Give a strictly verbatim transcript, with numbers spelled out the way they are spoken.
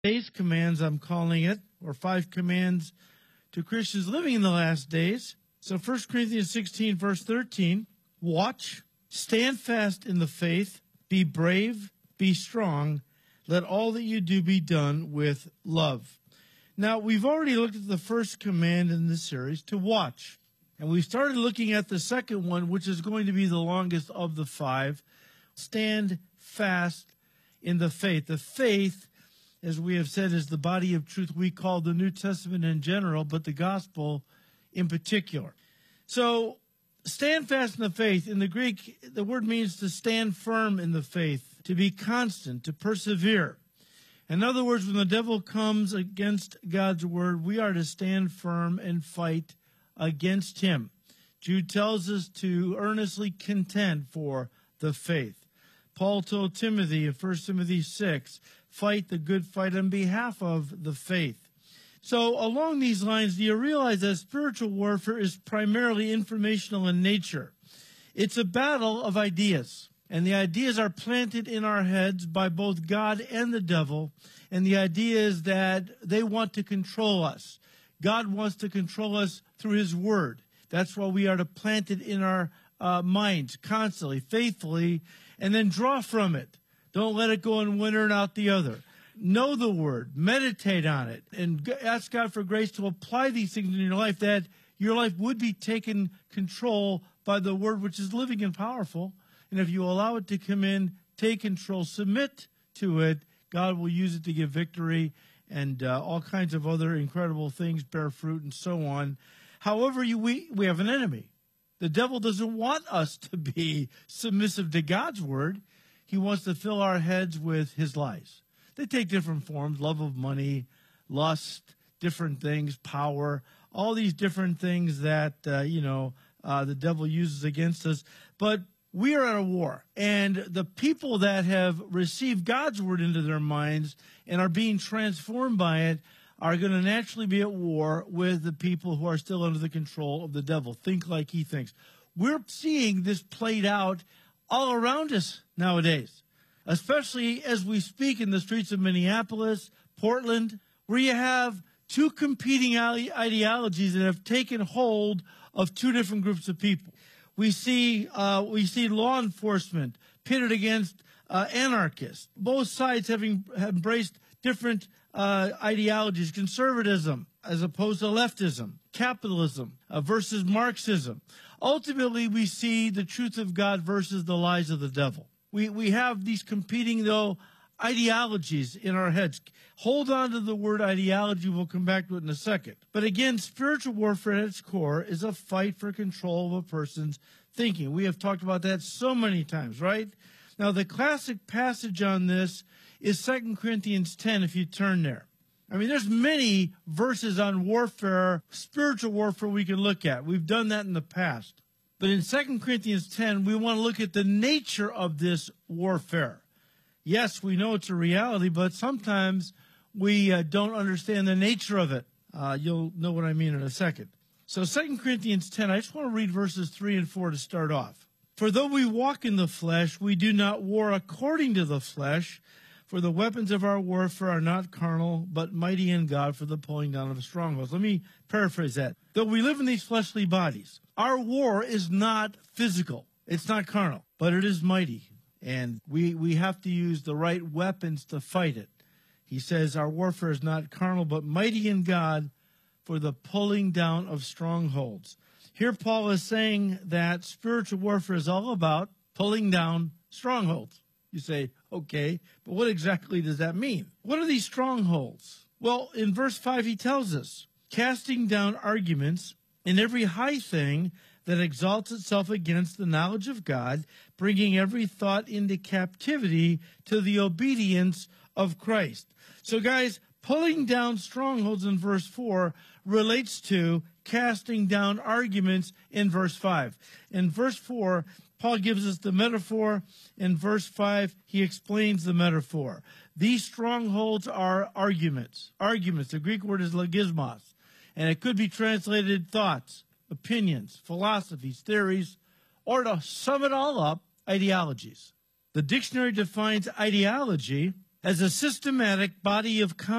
Days commands, I'm calling it, or five commands to Christians living in the last days. So First Corinthians sixteen, verse thirteen, watch, stand fast in the faith, be brave, be strong, let all that you do be done with love. Now, we've already looked at the first command in this series, to watch. And we started looking at the second one, which is going to be the longest of the five, stand fast in the faith. The faith, as we have said, is the body of truth we call the New Testament in general, but the gospel in particular. So, stand fast in the faith. In the Greek, the word means to stand firm in the faith, to be constant, to persevere. In other words, when the devil comes against God's word, we are to stand firm and fight against him. Jude tells us to earnestly contend for the faith. Paul told Timothy in First Timothy six, fight the good fight on behalf of the faith. So along these lines, do you realize that spiritual warfare is primarily informational in nature? It's a battle of ideas, and the ideas are planted in our heads by both God and the devil, and the idea is that they want to control us. God wants to control us through his word. That's why we are to plant it in our uh, minds constantly, faithfully, and then draw from it. Don't let it go in one ear and out the other. Know the word, meditate on it, and ask God for grace to apply these things in your life, that your life would be taken control by the word, which is living and powerful. And if you allow it to come in, take control, submit to it, God will use it to give victory and uh, all kinds of other incredible things, bear fruit and so on. However, you, we, we have an enemy. The devil doesn't want us to be submissive to God's word. He wants to fill our heads with his lies. They take different forms, love of money, lust, different things, power, all these different things that, uh, you know, uh, the devil uses against us. But we are at a war, and the people that have received God's word into their minds and are being transformed by it are going to naturally be at war with the people who are still under the control of the devil. Think like he thinks. We're seeing this played out all around us nowadays, especially as we speak in the streets of Minneapolis, Portland, where you have two competing ideologies that have taken hold of two different groups of people. We see uh, we see law enforcement pitted against uh, anarchists. Both sides having have embraced different uh, ideologies, conservatism as opposed to leftism, capitalism uh, versus Marxism. Ultimately, we see the truth of God versus the lies of the devil. We we have these competing, though, ideologies in our heads. Hold on to the word ideology. We'll come back to it in a second. But again, spiritual warfare at its core is a fight for control of a person's thinking. We have talked about that so many times, right? Now, the classic passage on this is Second Corinthians ten, if you turn there. I mean, there's many verses on warfare, spiritual warfare we can look at. We've done that in the past. But in Second Corinthians ten, we want to look at the nature of this warfare. Yes, we know it's a reality, but sometimes we uh, don't understand the nature of it. Uh, you'll know what I mean in a second. So Second Corinthians ten, I just want to read verses three and four to start off. For though we walk in the flesh, we do not war according to the flesh, for the weapons of our warfare are not carnal, but mighty in God for the pulling down of strongholds. Let me paraphrase that. Though we live in these fleshly bodies, our war is not physical. It's not carnal, but it is mighty. And we, we have to use the right weapons to fight it. He says our warfare is not carnal, but mighty in God for the pulling down of strongholds. Here Paul is saying that spiritual warfare is all about pulling down strongholds. You say, okay, but what exactly does that mean? What are these strongholds? Well, in verse five, he tells us, casting down arguments in every high thing that exalts itself against the knowledge of God, bringing every thought into captivity to the obedience of Christ. So guys, pulling down strongholds in verse four relates to casting down arguments in verse five. In verse four, Paul gives us the metaphor. In verse five, he explains the metaphor. These strongholds are arguments. Arguments, the Greek word is logismos, and it could be translated thoughts, opinions, philosophies, theories, or to sum it all up, ideologies. The dictionary defines ideology as a systematic body of